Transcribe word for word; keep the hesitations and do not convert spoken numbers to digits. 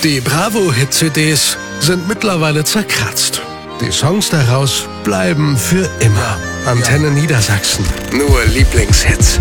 Die Bravo-Hit-C Ds sind mittlerweile zerkratzt. Die Songs daraus bleiben für immer. Antenne Niedersachsen. Nur Lieblingshits.